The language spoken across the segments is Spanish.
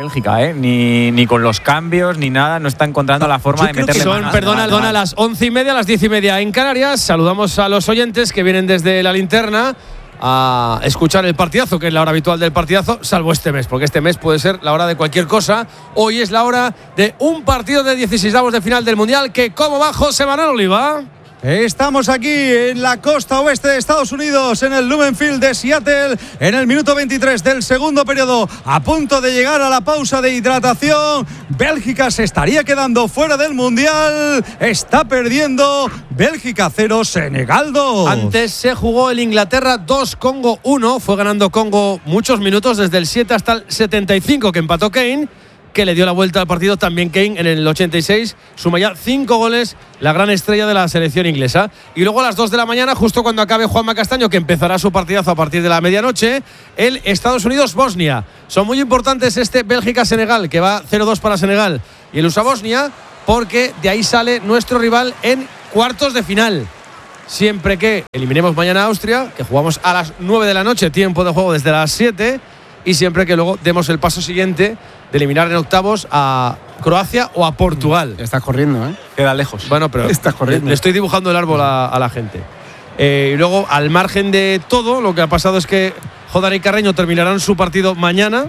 Bélgica, ni con los cambios ni nada, no está encontrando la forma de meterle mano. Perdona, a las 11:30, a las 10:30 en Canarias. Saludamos a los oyentes que vienen desde la linterna a escuchar el partidazo, que es la hora habitual del partidazo, salvo este mes, porque este mes puede ser la hora de cualquier cosa. Hoy es la hora de un partido de 16avos de final del Mundial. ¿Cómo va José Manuel Oliva? Estamos aquí en la costa oeste de Estados Unidos, en el Lumen Field de Seattle, en el minuto 23 del segundo periodo, a punto de llegar a la pausa de hidratación. Bélgica se estaría quedando fuera del Mundial, está perdiendo. Bélgica 0, Senegal 2. Antes se jugó el Inglaterra 2, Congo 1, fue ganando Congo muchos minutos, desde el 7 hasta el 75 que empató Kane, que le dio la vuelta al partido también Kane en el 86, suma ya 5 goles, la gran estrella de la selección inglesa. Y luego a las 2 de la mañana, justo cuando acabe Juanma Castaño, que empezará su partidazo a partir de la medianoche, el Estados Unidos-Bosnia. Son muy importantes este Bélgica-Senegal, que va 0-2 para Senegal, y el USA-Bosnia, porque de ahí sale nuestro rival en cuartos de final. Siempre que eliminemos mañana a Austria, que jugamos a las 9 de la noche, tiempo de juego desde las 7, y siempre que luego demos el paso siguiente de eliminar en octavos a Croacia o a Portugal. Estás corriendo, ¿eh? Queda lejos. Bueno, pero estás corriendo. Le estoy dibujando el árbol a la gente. Y luego, al margen de todo, lo que ha pasado es que Jordán y Carreño terminarán su partido mañana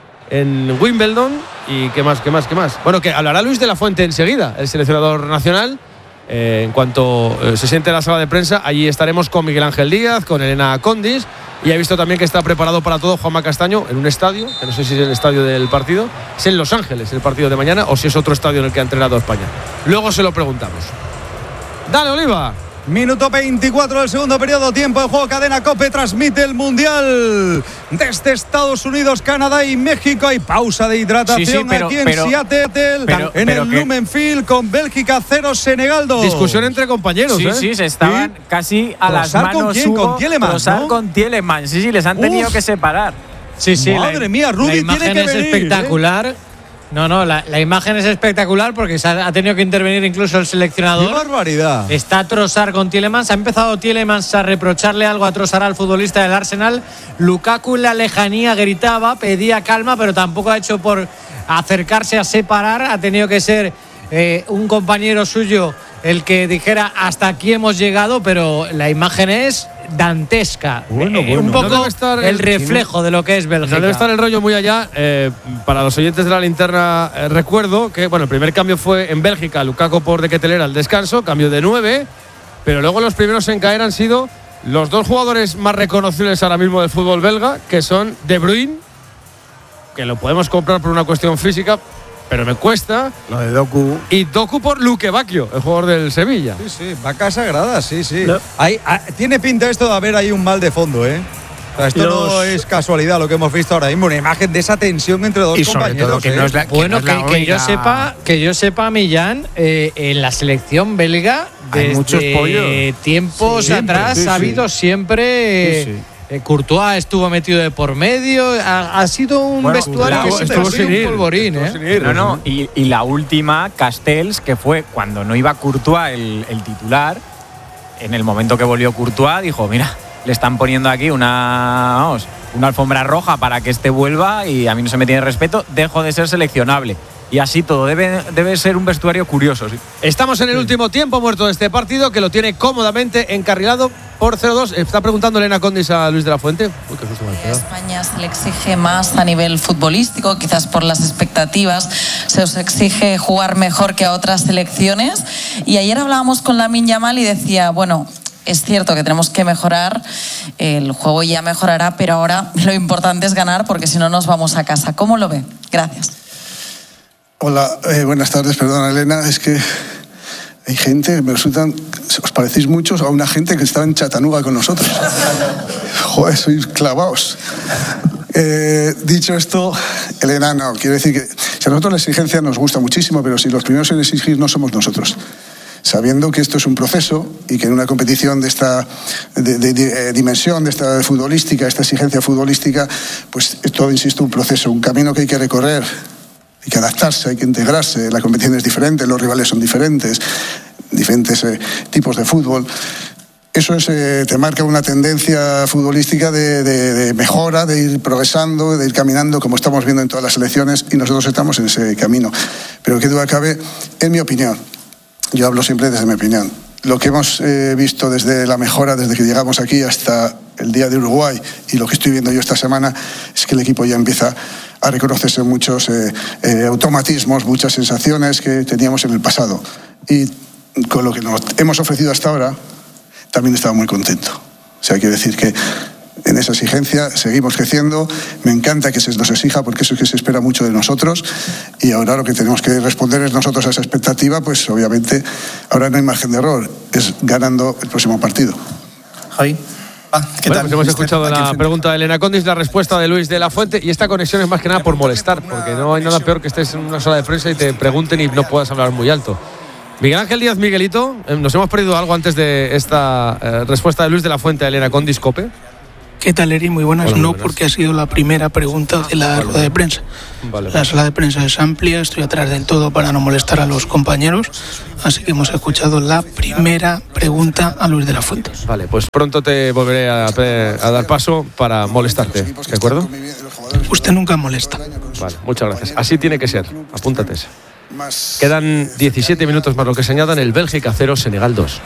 en Wimbledon. ¿Y qué más? Bueno, que hablará Luis de la Fuente enseguida, el seleccionador nacional. En cuanto se siente en la sala de prensa, allí estaremos con Miguel Ángel Díaz, con Elena Condis, y he visto también que está preparado para todo Juanma Castaño en un estadio, que no sé si es el estadio del partido, es en Los Ángeles el partido de mañana, o si es otro estadio en el que ha entrenado España. Luego se lo preguntamos. Dale, Oliva. Minuto 24 del segundo periodo, tiempo de juego, cadena COPE transmite el Mundial desde Estados Unidos, Canadá y México. Hay pausa de hidratación aquí en Seattle, en el Lumen Field, con Bélgica 0, Senegal 2. Discusión entre compañeros, Sí, se estaban casi a las manos. ¿Con quién? ¿Con Tielemans? ¿No? Con Tielemans, sí, les han tenido que separar. Sí, madre mía, Rudy tiene que venir. La imagen es espectacular. No, la imagen es espectacular porque ha tenido que intervenir incluso el seleccionador. ¡Qué barbaridad! Está Trossard con Tielemans. Ha empezado Tielemans a reprocharle algo a Trossard, al futbolista del Arsenal. Lukaku en la lejanía gritaba, pedía calma, pero tampoco ha hecho por acercarse a separar. Ha tenido que ser un compañero suyo el que dijera hasta aquí hemos llegado, pero la imagen es dantesca. Bueno. Un poco no el reflejo de lo que es Bélgica. No debe estar el rollo muy allá. Para los oyentes de la linterna, recuerdo que el primer cambio fue en Bélgica, Lukaku por De Ketelaere al descanso, cambio de 9, pero luego los primeros en caer han sido los dos jugadores más reconocibles ahora mismo del fútbol belga, que son De Bruyne, que lo podemos comprar por una cuestión física, pero me cuesta. Lo de Doku. Y Doku por Luque Bacchio, el jugador del Sevilla. Sí, vaca sagrada, sí. No. Tiene pinta esto de haber ahí un mal de fondo, ¿eh? O sea, esto no es casualidad lo que hemos visto ahora mismo, una imagen de esa tensión entre dos compañeros. Que no es la, bueno, que, no es que yo sepa, Millán, en la selección belga, hay muchos pollos. Tiempos atrás ha habido siempre. Courtois estuvo metido de por medio. Ha sido un vestuario que estuvo sin un polvorín. Y la última, Castells, que fue cuando no iba Courtois el titular. En el momento que volvió Courtois, dijo: mira, le están poniendo aquí una alfombra roja para que este vuelva y a mí no se me tiene respeto, dejo de ser seleccionable. Y así todo, debe ser un vestuario curioso. ¿Sí? Estamos en el último tiempo muerto de este partido, que lo tiene cómodamente encarrilado por 0-2. Está preguntando Elena Condis a Luis de la Fuente. Uy, qué susto me ha quedado. España se le exige más a nivel futbolístico, quizás por las expectativas. Se os exige jugar mejor que a otras selecciones. Y ayer hablábamos con Lamine Yamal y decía, bueno, es cierto que tenemos que mejorar, el juego ya mejorará, pero ahora lo importante es ganar, porque si no nos vamos a casa. ¿Cómo lo ve? Gracias. Hola, buenas tardes, perdona Elena, es que hay gente, me resultan, os parecéis muchos a una gente que estaba en Chattanooga con nosotros. Joder, sois clavaos. Dicho esto, Elena, no, quiero decir que si a nosotros la exigencia nos gusta muchísimo, pero si los primeros en exigir no somos nosotros. Sabiendo que esto es un proceso y que en una competición de esta dimensión, de esta futbolística, esta exigencia futbolística, pues es todo, insisto, un proceso, un camino que hay que recorrer. Hay que adaptarse, hay que integrarse, la competición es diferente, los rivales son diferentes tipos de fútbol. eso te marca una tendencia futbolística de mejora, de ir progresando, de ir caminando, como estamos viendo en todas las selecciones, y nosotros estamos en ese camino. Pero qué duda cabe, en mi opinión, yo hablo siempre desde mi opinión, lo que hemos visto desde la mejora, desde que llegamos aquí hasta el día de Uruguay, y lo que estoy viendo yo esta semana, es que el equipo ya empieza a reconocerse muchos automatismos, muchas sensaciones que teníamos en el pasado. Y con lo que nos hemos ofrecido hasta ahora, también estaba muy contento. O sea, quiero decir que en esa exigencia seguimos creciendo. Me encanta que se nos exija, porque eso es que se espera mucho de nosotros, y ahora lo que tenemos que responder es nosotros a esa expectativa. Pues obviamente ahora no hay margen de error, es ganando el próximo partido. Javi. ¿Qué tal? Pues hemos escuchado la pregunta de Elena Condis, la respuesta de Luis de la Fuente, y esta conexión es más que nada por molestar, porque no hay nada peor que estés en una sala de prensa y te pregunten y no puedas hablar muy alto. Miguel Ángel Díaz, Miguelito, ¿nos hemos perdido algo antes de esta respuesta de Luis de la Fuente a Elena Condis, COPE? ¿Qué tal, Eri? Muy buenas. Hola, muy no, buenas. porque ha sido la primera pregunta de la rueda de prensa. Vale. La sala de prensa es amplia, estoy atrás del todo para no molestar a los compañeros, así que hemos escuchado la primera pregunta a Luis de la Fuente. Vale, pues pronto te volveré a dar paso para molestarte, ¿de acuerdo? Usted nunca molesta. Vale, muchas gracias. Así tiene que ser, apúntate esa. Quedan 17 minutos más lo que se añadan. El Bélgica 0, Senegal 2.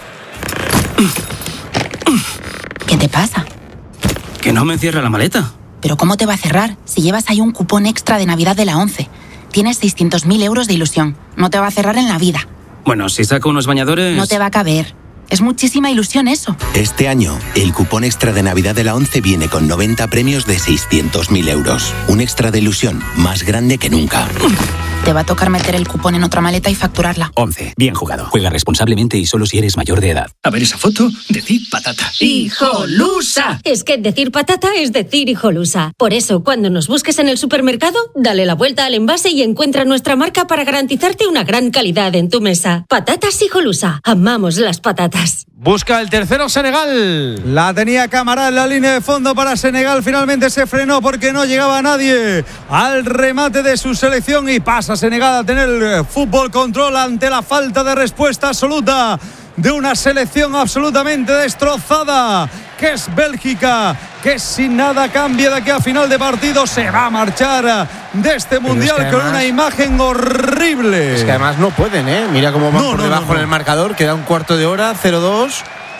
¿Qué te pasa? Que no me cierra la maleta. ¿Pero cómo te va a cerrar si llevas ahí un cupón extra de Navidad de la 11? Tienes 600.000 euros de ilusión. No te va a cerrar en la vida. Bueno, si saco unos bañadores... No te va a caber. Es muchísima ilusión eso. Este año, el cupón extra de Navidad de la 11 viene con 90 premios de 600.000 euros. Un extra de ilusión más grande que nunca. Te va a tocar meter el cupón en otra maleta y facturarla. 11. Bien jugado. Juega responsablemente y solo si eres mayor de edad. A ver esa foto, decid patata. ¡Hijolusa! Es que decir patata es decir hijolusa. Por eso, cuando nos busques en el supermercado, dale la vuelta al envase y encuentra nuestra marca para garantizarte una gran calidad en tu mesa. Patatas Hijolusa. Amamos las patatas. Busca el tercero Senegal. La tenía Camará en la línea de fondo para Senegal. Finalmente se frenó porque no llegaba nadie al remate de su selección, y pasa Senegal a tener fútbol control ante la falta de respuesta absoluta de una selección absolutamente destrozada, que es Bélgica, que sin nada cambia de aquí a final de partido se va a marchar de este mundial, es que además, con una imagen horrible. Es que además no pueden, ¿eh? Mira cómo van por debajo en el marcador, queda un cuarto de hora, 0-2.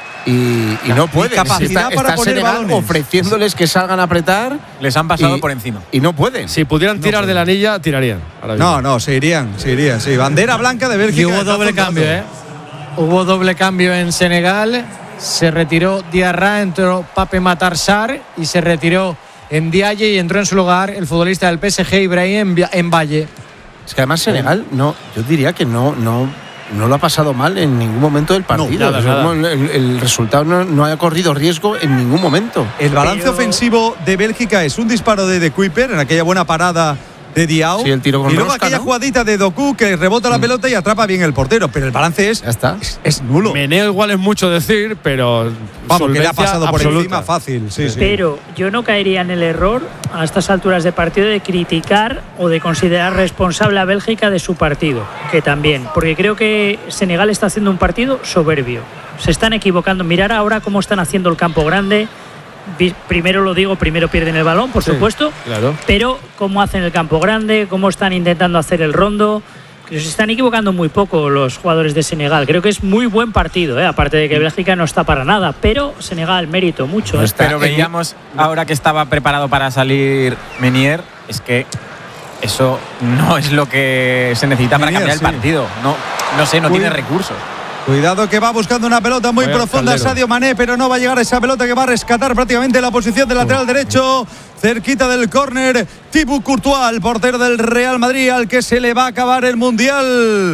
Y no pueden. Capacidad para poner Senegal balones, ofreciéndoles que salgan a apretar. Les han pasado por encima. Y no pueden. Si pudieran tirar de la anilla, tirarían. No, se irían, sí. Bandera blanca de Bélgica. Y hubo doble cambio, ¿eh? Hubo doble cambio en Senegal. Se retiró Diarra, entró Pape Matar Sarr y se retiró Ndiaye y entró en su lugar el futbolista del PSG, Ibrahim Mbaye. Es que además Senegal, yo diría que no lo ha pasado mal en ningún momento del partido. Nada. El resultado no ha corrido riesgo en ningún momento. El balance ofensivo de Bélgica es un disparo de Kuiper en aquella buena parada de Diao, sí, el tiro con y luego rosca, aquella jugadita de Doku que rebota la pelota y atrapa bien el portero, pero el balance es nulo. Meneo igual es mucho decir, pero vamos, que le ha pasado por absoluta. encima fácil. Sí. Pero yo no caería en el error a estas alturas de partido de criticar o de considerar responsable a Bélgica de su partido, que también, porque creo que Senegal está haciendo un partido soberbio. Se están equivocando. Mirar ahora cómo están haciendo el campo grande. Primero pierden el balón, por supuesto, claro. Pero cómo hacen el campo grande, cómo están intentando hacer el rondo. Se están equivocando muy poco los jugadores de Senegal. Creo que es muy buen partido, aparte de que Bélgica no está para nada, pero Senegal mérito mucho. Pero veíamos ahora que estaba preparado para salir Menier, es que eso no es lo que se necesita para cambiar el partido. No tiene recursos. Cuidado que va buscando una pelota muy profunda Sadio Mané, pero no va a llegar a esa pelota que va a rescatar prácticamente la posición del lateral derecho, cerquita del córner, Thibaut Courtois, el portero del Real Madrid, al que se le va a acabar el Mundial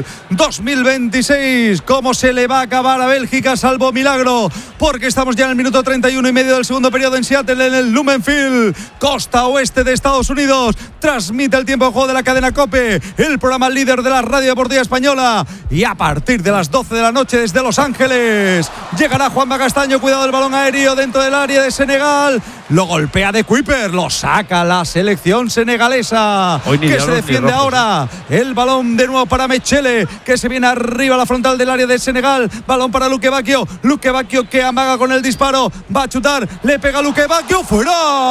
2026. ¿Cómo se le va a acabar a Bélgica, salvo milagro? Porque estamos ya en el minuto 31 y medio del segundo periodo en Seattle, en el Lumen Field, costa oeste de Estados Unidos. Transmite el tiempo de juego de la cadena COPE, el programa líder de la radio deportiva española, y a partir de las 12 de la noche desde Los Ángeles llegará Juanma Castaño. Cuidado del balón aéreo dentro del área de Senegal, lo golpea de Kuiper, Lo saca la selección senegalesa, que se defiende ahora. El balón de nuevo para Mechele, que se viene arriba a la frontal del área de Senegal. Balón para Luque Bacchio. Luque Bacchio que amaga con el disparo. Va a chutar. Le pega Luque Bacchio. ¡Fuera!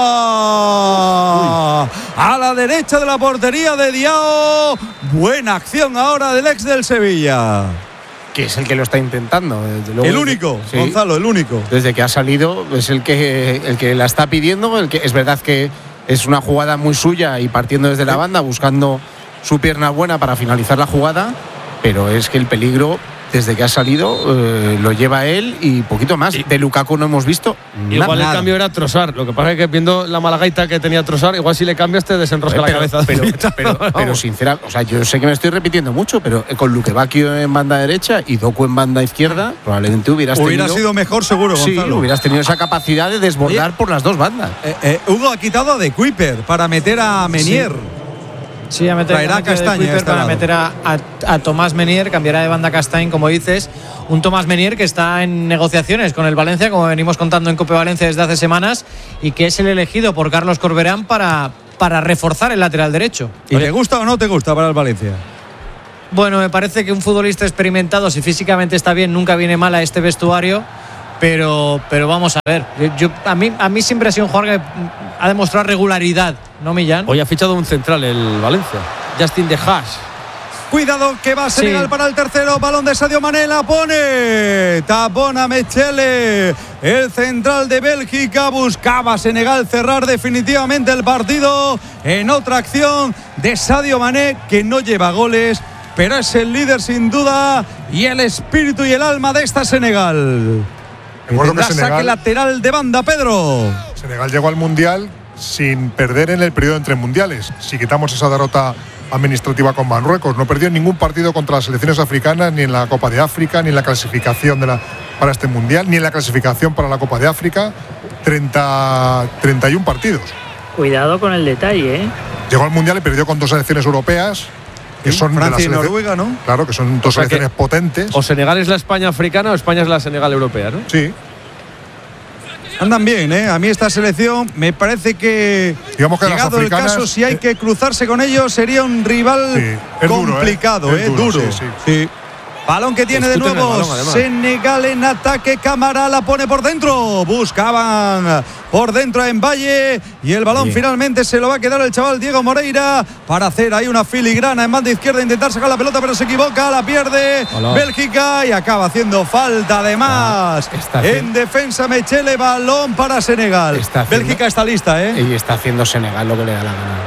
A la derecha de la portería de Diao. Buena acción ahora del ex del Sevilla. Que es el que lo está intentando. Luego, el único, sí, Gonzalo, el único. Desde que ha salido es el que la está pidiendo. El que es verdad que es una jugada muy suya y partiendo desde la banda, buscando su pierna buena para finalizar la jugada, pero es que el peligro desde que ha salido lo lleva él y poquito más. De Lukaku no hemos visto igual nada. El cambio era Trossard. Lo que pasa es que viendo la mala gaita que tenía Trossard, igual si le cambias te desenrosca la cabeza. Pero sinceramente, o sea, yo sé que me estoy repitiendo mucho, pero con Luque Bacchio en banda derecha y Doku en banda izquierda, probablemente hubiera sido mejor, seguro, Gonzalo. Sí, hubieras tenido esa capacidad de desbordar por las dos bandas. Hugo ha quitado a De Kuiper para meter a Menier. Sí, a meter a Castaña para meter a Tomás Menier, cambiará de banda Castañ, como dices. Un Tomás Menier que está en negociaciones con el Valencia, como venimos contando en Cope Valencia desde hace semanas, y que es el elegido por Carlos Corberán para reforzar el lateral derecho. ¿Y te gusta o no te gusta para el Valencia? Bueno, me parece que un futbolista experimentado, si físicamente está bien, nunca viene mal a este vestuario. Pero vamos a ver. A mí siempre ha sido un jugador que ha demostrado regularidad, ¿no, Millán? Hoy ha fichado un central el Valencia, Justin De Haas. Cuidado que va Senegal para el tercero. Balón de Sadio Mané, la pone. Tapona Mechele. El central de Bélgica. Buscaba Senegal cerrar definitivamente el partido. En otra acción de Sadio Mané, que no lleva goles, pero es el líder sin duda y el espíritu y el alma de esta Senegal. Recuerdo que Senegal, saque lateral de banda, Pedro. Senegal llegó al Mundial sin perder en el periodo entre mundiales. Si quitamos esa derrota administrativa con Marruecos, no perdió ningún partido contra las selecciones africanas, ni en la Copa de África, ni en la clasificación para este Mundial, ni en la clasificación para la Copa de África. 31 partidos. Cuidado con el detalle, ¿eh? Llegó al Mundial y perdió con dos selecciones europeas, que son Francia y Noruega, ¿no? Claro, que son dos selecciones potentes. O Senegal es la España africana o España es la Senegal europea, ¿no? Sí. Andan bien, ¿eh? A mí esta selección me parece que, digamos que llegado el caso, si hay que cruzarse con ellos, sería un rival complicado, duro. Sí. Balón que tiene de nuevo Senegal en ataque. Camara la pone por dentro. Buscaban por dentro en Valle. Y el balón finalmente se lo va a quedar el chaval Diego Moreira para hacer ahí una filigrana en banda izquierda. Intentar sacar la pelota, pero se equivoca. La pierde Bélgica y acaba haciendo falta además. En defensa Mechele. Balón para Senegal. Bélgica está lista, Y está haciendo Senegal lo que le da la gana.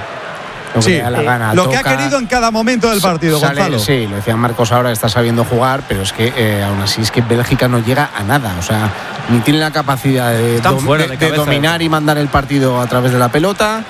Lo que ha querido en cada momento del partido, Gonzalo. Sí, lo decía Marcos ahora, está sabiendo jugar, pero es que aún así es que Bélgica no llega a nada. O sea, ni tiene la capacidad de dominar y mandar el partido a través de la pelota,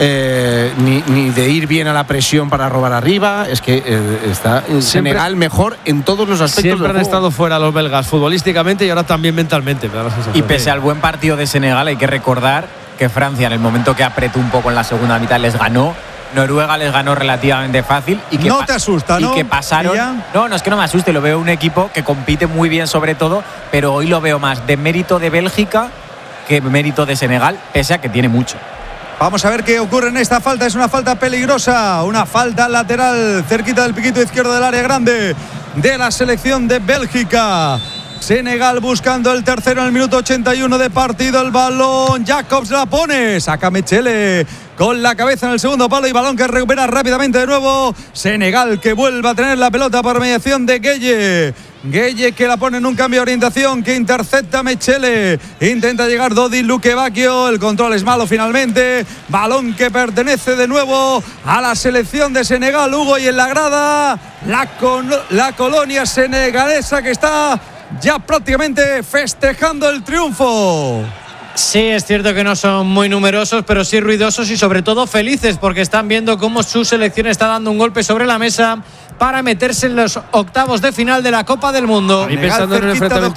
ni de ir bien a la presión para robar arriba. Es que está Senegal mejor en todos los aspectos. Siempre han estado fuera los belgas futbolísticamente y ahora también mentalmente. Y pese al buen partido de Senegal, hay que recordar que Francia, en el momento que apretó un poco en la segunda mitad, les ganó. Noruega les ganó relativamente fácil y que no te asusta, ¿no? Y que pasaron. No es que no me asuste, lo veo un equipo que compite muy bien sobre todo, pero hoy lo veo más de mérito de Bélgica que mérito de Senegal, pese a que tiene mucho. Vamos a ver qué ocurre en esta falta. Es una falta peligrosa, una falta lateral cerquita del piquito izquierdo del área grande de la selección de Bélgica. Senegal buscando el tercero en el minuto 81 de partido. El balón, Jacobs la pone, saca Mechele con la cabeza en el segundo palo y balón que recupera rápidamente de nuevo Senegal, que vuelve a tener la pelota por mediación de Gueye que la pone en un cambio de orientación, que intercepta Mechele, intenta llegar Dodi Luque Bacchio, el control es malo finalmente, balón que pertenece de nuevo a la selección de Senegal, Hugo, y en la grada la colonia senegalesa que está ya prácticamente festejando el triunfo. Sí, es cierto que no son muy numerosos, pero sí ruidosos y sobre todo felices, porque están viendo cómo su selección está dando un golpe sobre la mesa para meterse en los octavos de final de la Copa del Mundo. Y pensando en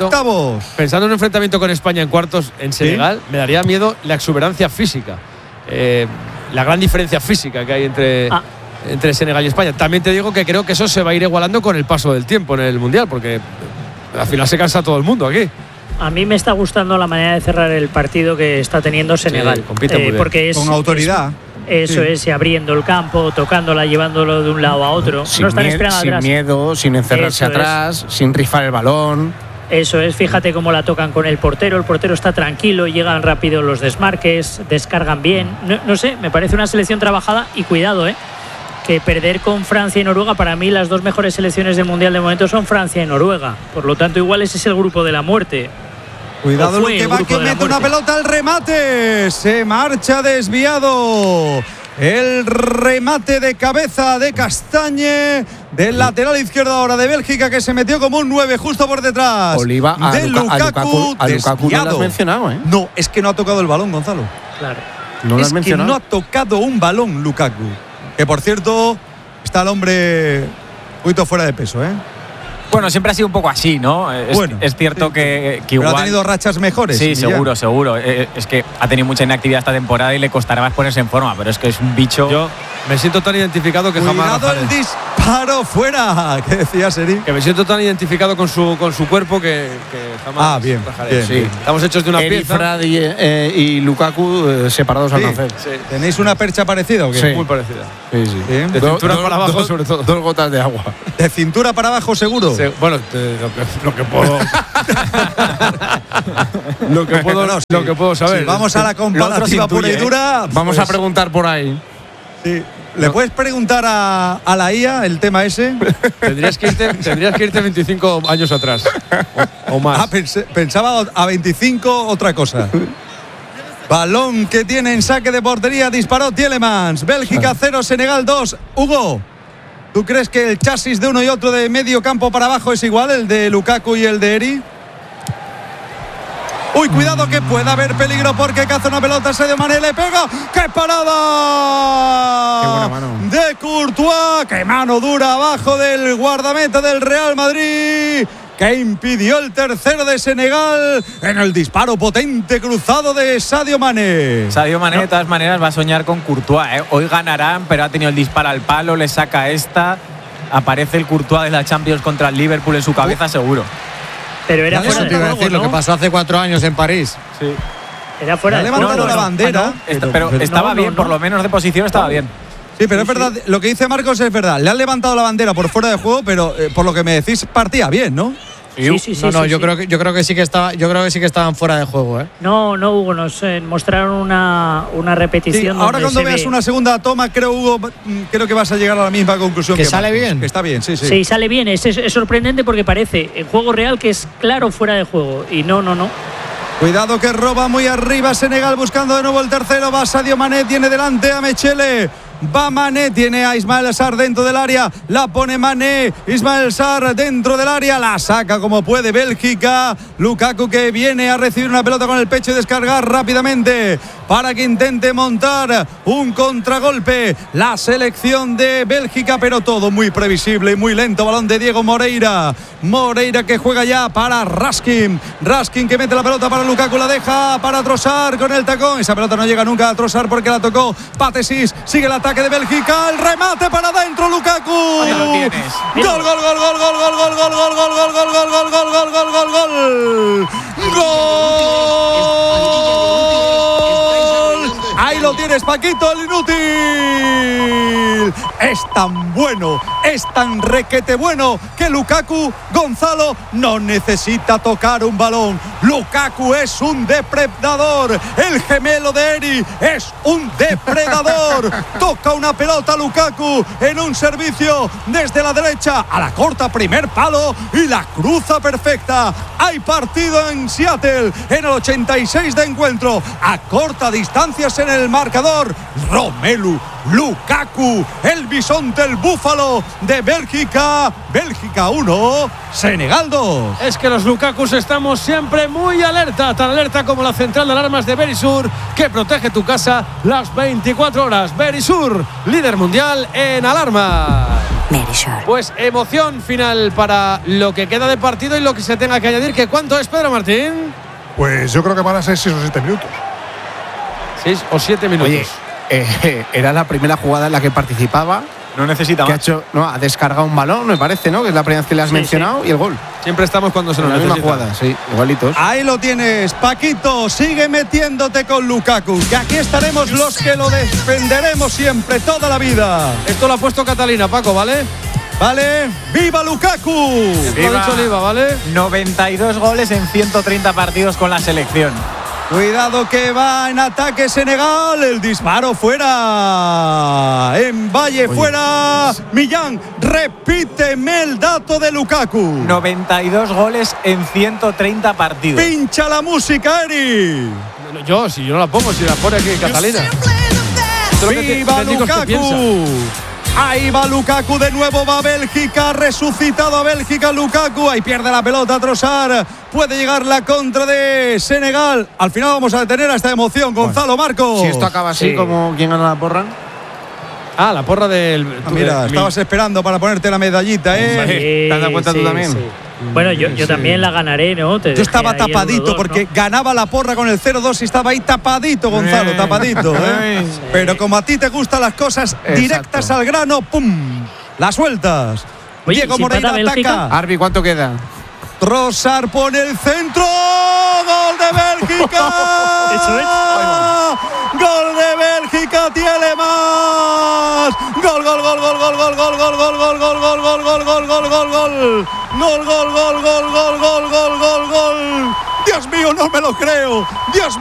un enfrentamiento con España en cuartos en Senegal, me daría miedo la exuberancia física, la gran diferencia física que hay entre Senegal y España. También te digo que creo que eso se va a ir igualando con el paso del tiempo en el Mundial, porque al final se cansa todo el mundo aquí. A mí me está gustando la manera de cerrar el partido que está teniendo Senegal. Sí, compite muy bien. Porque es, con autoridad. Eso es, y abriendo el campo, tocándola, llevándolo de un lado a otro. Sin no están esperando sin atrás. miedo, sin encerrarse atrás, sin rifar el balón. Eso es, fíjate cómo la tocan con el portero está tranquilo, llegan rápido los desmarques, descargan bien. No sé, me parece una selección trabajada y cuidado, que perder con Francia y Noruega, para mí las dos mejores selecciones del Mundial de momento son Francia y Noruega. Por lo tanto, igual ese es el grupo de la muerte. Cuidado, lo que va, que mete una pelota al remate. Se marcha desviado. El remate de cabeza de Castañe, del lateral izquierdo ahora de Bélgica, que se metió como un 9 justo por detrás. Oliva, de Lukaku. A Lukaku no lo has mencionado, No, es que no ha tocado el balón, Gonzalo. Claro. No lo has mencionado. Que no ha tocado un balón Lukaku. Que por cierto, está el hombre un poquito fuera de peso, Bueno, siempre ha sido un poco así, ¿no? Es cierto que igual… Pero ha tenido rachas mejores. Sí, seguro. Es que ha tenido mucha inactividad esta temporada y le costará más ponerse en forma, pero es que es un bicho… Yo me siento tan identificado que jamás… Cuidado el disparo fuera. ¿Qué decías, Eri? Que me siento tan identificado con su cuerpo que jamás… bien. Sí. Estamos hechos de una pieza. Frad y Lukaku separados al nacer. Sí. ¿Tenéis una percha parecida o qué? Sí. Muy parecida. Sí. De cintura para abajo, sobre todo. 2 gotas de agua. ¿De cintura para abajo, seguro? Sí, bueno, lo que puedo… lo que puedo saber. Sí, vamos a la comparativa pura y dura. Vamos a preguntar por ahí. Sí. ¿Le puedes preguntar a la IA el tema ese? Tendrías que irte 25 años atrás o más. Pensaba a 25 otra cosa. Balón que tiene en saque de portería, disparó Tielemans. Bélgica 0, Senegal 2. Hugo, ¿tú crees que el chasis de uno y otro de medio campo para abajo es igual, el de Lukaku y el de Eri? Uy, cuidado que puede haber peligro porque caza una pelota, Sadio Mané le pega. ¡Qué parada! ¡Qué buena mano! De Courtois, ¡qué mano dura abajo del guardameta del Real Madrid! Que impidió el tercero de Senegal en el disparo potente cruzado de Sadio Mané. Sadio Mané, de todas maneras, va a soñar con Courtois. Hoy ganarán, pero ha tenido el disparo al palo, le saca esta. Aparece el Courtois de la Champions contra el Liverpool en su cabeza, seguro. Pero era fuera de juego, ¿no? Lo que pasó hace 4 años en París. Sí. Era fuera de juego. Ha levantado la bandera. Pero estaba bien, por lo menos de posición estaba bien. Sí, pero es verdad, lo que dice Marcos es verdad. Le han levantado la bandera por fuera de juego, pero por lo que me decís, partía bien, ¿no? Sí, yo creo que sí que estaban fuera de juego, No, Hugo, nos mostraron una repetición. Sí, ahora cuando veas una segunda toma, Hugo, creo que vas a llegar a la misma conclusión. Que sale Marcos, bien. Que está bien, sí. Sí, sale bien. Es sorprendente porque parece en juego real que es claro fuera de juego. Y no. Cuidado que roba muy arriba Senegal buscando de nuevo el tercero. Va Sadio Mané, tiene delante a Mechele. Va Mané, tiene a Ismael Sarr dentro del área, la pone Mané, Ismael Sarr dentro del área, la saca como puede Bélgica. Lukaku que viene a recibir una pelota con el pecho y descargar rápidamente para que intente montar un contragolpe la selección de Bélgica, pero todo muy previsible y muy lento. Balón de Diego Moreira que juega ya para Raskin que mete la pelota para Lukaku, la deja para Trossard con el tacón. Esa pelota no llega nunca a Trossard porque la tocó Patesis. Sigue el ataque de Bélgica, el remate para adentro, Lukaku. Ahí lo tienes. Gol. Ahí lo tienes, Paquito, el inútil. Es tan bueno, es tan requete bueno que Lukaku, Gonzalo, no necesita tocar un balón. Lukaku es un depredador. El gemelo de Eri es un depredador. Toca una pelota Lukaku en un servicio desde la derecha a la corta, primer palo, y la cruza perfecta. Hay partido en Seattle en el 86 de encuentro. A corta distancia en el marcador, Romelu Lukaku, el bisonte, el búfalo de Bélgica. Bélgica 1, Senegal 2. Es que los Lukakus estamos siempre muy alerta, tan alerta como la central de alarmas de Verisur, que protege tu casa las 24 horas. Verisur, líder mundial en alarma. Verisur. Pues emoción final para lo que queda de partido y lo que se tenga que añadir. ¿Que cuánto es, Pedro Martín? Pues yo creo que van a ser 6 o 7 minutos. 6 o 7 minutos. Oye, era la primera jugada en la que participaba No necesita que más. ha descargado un balón, me parece, ¿no? Que es la primera vez que le has mencionado, y el gol. Siempre estamos cuando se nos en la necesita. misma jugada, sí, igualitos. Ahí lo tienes, Paquito, sigue metiéndote con Lukaku, que aquí estaremos los que lo defenderemos siempre, toda la vida. Esto lo ha puesto Catalina, Paco, ¿vale? Vale, ¡viva Lukaku! Lo ha dicho Oliva, ¿vale? 92 goles en 130 partidos con la selección. Cuidado que va en ataque Senegal, el disparo fuera, en Valle fuera, Millán, repíteme el dato de Lukaku. 92 goles en 130 partidos. Pincha la música, Eri. Yo no la pongo, si la pone aquí Catalina. ¡Viva Lukaku! Ahí va Lukaku de nuevo, va Bélgica, resucitado a Bélgica Lukaku, ahí pierde la pelota Trossard, puede llegar la contra de Senegal. Al final vamos a detener a esta emoción, Gonzalo Marcos. Si esto acaba así, como quien gana la porra. Ah, la porra del. Mira, estabas esperando para ponerte la medallita, ¿eh? ¿Te has dado cuenta tú también? Sí. Bueno, yo también la ganaré, ¿no? Yo estaba tapadito porque ganaba la porra con el 0-2 y estaba ahí tapadito, Gonzalo, tapadito, ¿eh? Sí. Pero como a ti te gustan las cosas directas al grano, ¡pum! Las sueltas. Oye, Diego Moreira ataca. Arbi, ¿cuánto queda? Trossard pone el centro. ¡Gol de Bélgica! Eso es. ¡Gol de Bélgica! ¡Tielemans! ¡Gol, gol, gol, gol, gol, gol, gol, gol, gol, gol, gol, gol, gol, gol, gol, gol, gol, gol! ¡Gol, gol, gol, gol, gol, gol, gol, gol, gol, gol! ¡Dios mío, no me lo creo! ¡Dios mío!